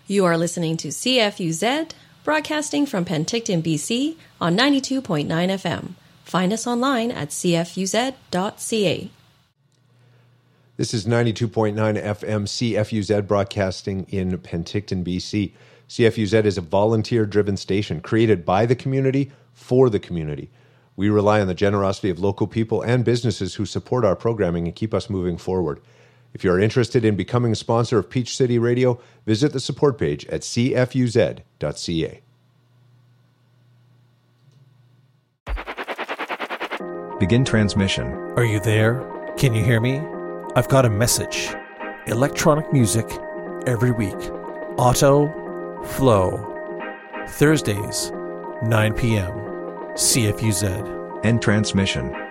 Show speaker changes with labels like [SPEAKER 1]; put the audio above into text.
[SPEAKER 1] You are listening to CFUZ, broadcasting from Penticton, BC on 92.9 FM. Find us online at cfuz.ca.
[SPEAKER 2] This is 92.9 FM CFUZ broadcasting in Penticton, BC. CFUZ is a volunteer-driven station created by the community for the community. We rely on the generosity of local people and businesses who support our programming and keep us moving forward. If you are interested in becoming a sponsor of Peach City Radio, visit the support page at cfuz.ca.
[SPEAKER 3] Begin transmission.
[SPEAKER 4] Are you there? Can you hear me? I've got a message. Electronic music every week. Auto Flow. Thursdays, 9 p.m. CFUZ.
[SPEAKER 3] End transmission.